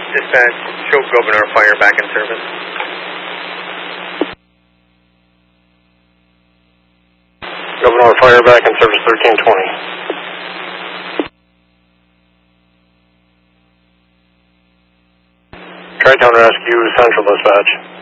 Dispatch, show Governor Fire back in service. Governor Fire back in service 1320. Tri-Town Rescue, Central Dispatch.